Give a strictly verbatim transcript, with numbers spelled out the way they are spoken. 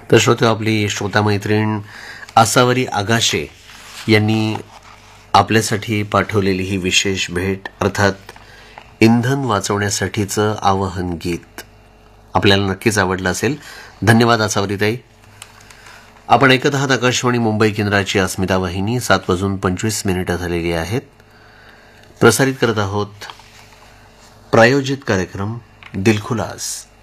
तर श्रोते, आपली श्रोता मैत्रीण आसावरी आगाशे यांनी आपल्यासाठी पाठवलेली ही विशेष भेट, अर्थात इंधन वाचवण्यासाठीचं आवाहन गीत आपल्याला नक्कीच आवडलं असेल. धन्यवाद आसावरीताई. आपण ऐकत आहात आकाशवाणी मुंबई केंद्राची अस्मिता वाहिनी. सात वाजून पंचवीस मिनिटं झालेली आहेत. प्रसारित करत आहोत प्रायोजित कार्यक्रम दिलखुलास.